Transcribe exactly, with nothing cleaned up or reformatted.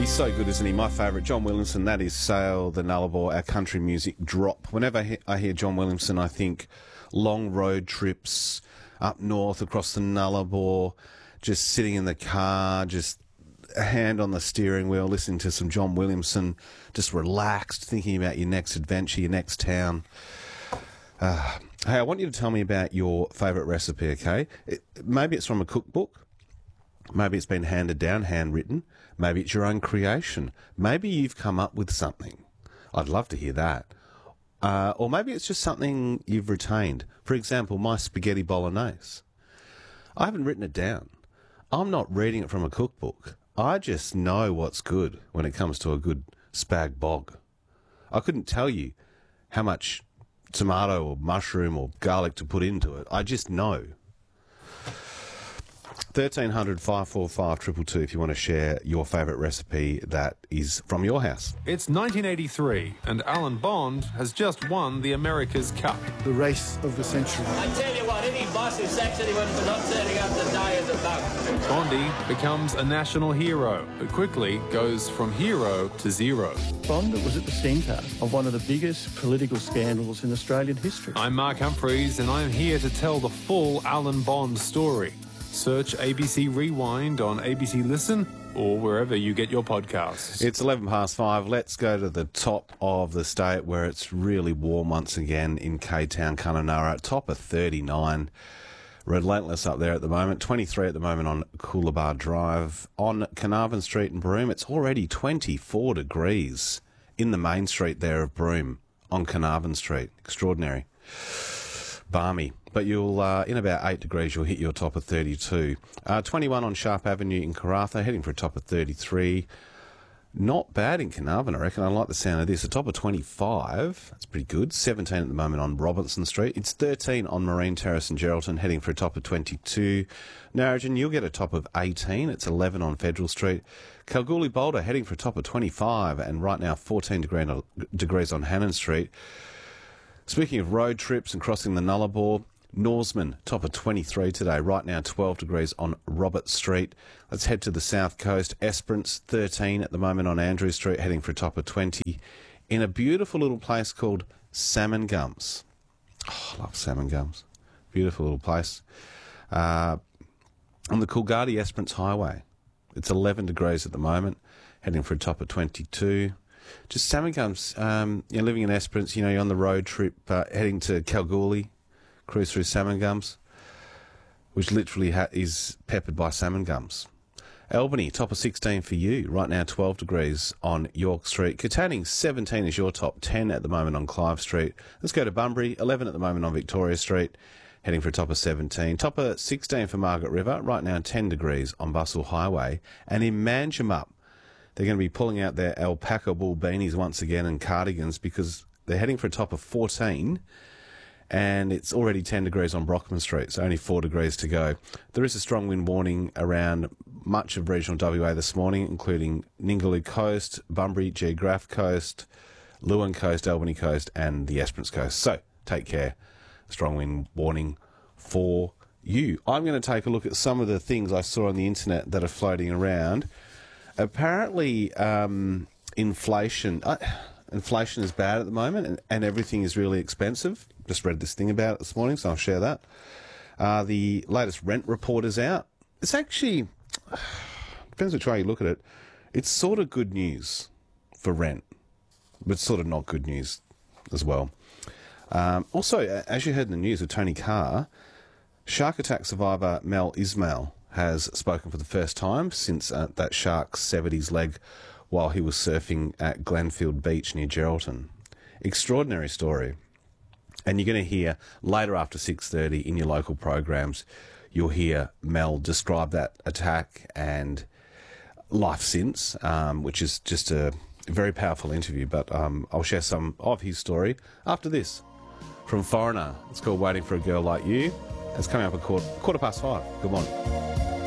He's so good, isn't he? My favourite, John Williamson. That is Sail the Nullarbor, our country music drop. Whenever I hear, I hear John Williamson, I think long road trips up north across the Nullarbor, just sitting in the car, just a hand on the steering wheel, listening to some John Williamson, just relaxed, thinking about your next adventure, your next town. Uh, hey, I want you to tell me about your favourite recipe, okay? It, maybe it's from a cookbook. Maybe it's been handed down, handwritten. Maybe it's your own creation. Maybe you've come up with something. I'd love to hear that. Uh, or maybe it's just something you've retained. For example, my spaghetti bolognese. I haven't written it down. I'm not reading it from a cookbook. I just know what's good when it comes to a good spag bog. I couldn't tell you how much tomato or mushroom or garlic to put into it. I just know. thirteen hundred, five four five, two two two if you want to share your favourite recipe that is from your house. It's nineteen eighty-three and Alan Bond has just won the America's Cup. The race of the century. I tell you what, any boss who sacks anyone for not turning up to die is a bug. Bondy becomes a national hero, but quickly goes from hero to zero. Bond was at the centre of one of the biggest political scandals in Australian history. I'm Mark Humphreys and I'm here to tell the full Alan Bond story. Search A B C Rewind on A B C Listen or wherever you get your podcasts. It's eleven past five. Let's go to the top of the state where it's really warm once again in K-Town, Kununurra. Top of thirty-nine. Relentless up there at the moment. twenty-three at the moment on Coolabah Drive. On Carnarvon Street in Broome, it's already twenty-four degrees in the main street there of Broome on Carnarvon Street. Extraordinary. Balmy. But you'll, uh, in about eight degrees, you'll hit your top of thirty-two. Uh, twenty-one on Sharp Avenue in Karratha, heading for a top of thirty-three. Not bad in Carnarvon, I reckon. I like the sound of this. A top of twenty-five. That's pretty good. seventeen at the moment on Robinson Street. It's thirteen on Marine Terrace in Geraldton, heading for a top of twenty-two. Narrogin, you'll get a top of eighteen. It's eleven on Federal Street. Kalgoorlie Boulder, heading for a top of twenty-five. And right now, fourteen degrees on Hannon Street. Speaking of road trips and crossing the Nullarbor, Norseman, top of twenty-three today. Right now, twelve degrees on Robert Street. Let's head to the south coast. Esperance, thirteen at the moment on Andrew Street, heading for a top of twenty. In a beautiful little place called Salmon Gums. Oh, I love Salmon Gums. Beautiful little place. Uh, on the Coolgardie Esperance Highway. It's eleven degrees at the moment, heading for a top of twenty-two. Just Salmon Gums. Um, you're living in Esperance, you know, you're on the road trip, uh, heading to Kalgoorlie. Cruise through Salmon Gums, which literally ha- is peppered by salmon gums. Albany, top of sixteen for you. Right now, twelve degrees on York Street. Katanning, seventeen is your top, ten at the moment on Clive Street. Let's go to Bunbury, eleven at the moment on Victoria Street, heading for a top of seventeen. Top of sixteen for Margaret River. Right now, ten degrees on Bustle Highway. And in Manjimup, they're going to be pulling out their alpaca wool beanies once again and cardigans because they're heading for a top of fourteen. And it's already ten degrees on Brockman Street, so only four degrees to go. There is a strong wind warning around much of regional W A this morning, including Ningaloo Coast, Bunbury, Geograph Coast, Lewin Coast, Albany Coast, and the Esperance Coast. So, take care. Strong wind warning for you. I'm going to take a look at some of the things I saw on the internet that are floating around. Apparently, um, inflation... Uh, Inflation is bad at the moment, and, and everything is really expensive. Just read this thing about it this morning, so I'll share that. Uh, the latest rent report is out. It's actually, depends which way you look at it, it's sort of good news for rent, but sort of not good news as well. Um, also, as you heard in the news with Tony Carr, shark attack survivor Mel Ismail has spoken for the first time since uh, that shark severed his leg while he was surfing at Glenfield Beach near Geraldton. Extraordinary story. And you're going to hear later after six thirty in your local programs, you'll hear Mel describe that attack and life since, um, which is just a very powerful interview. But um, I'll share some of his story after this. From Foreigner, it's called Waiting for a Girl Like You. It's coming up at quarter, quarter past five. Good morning.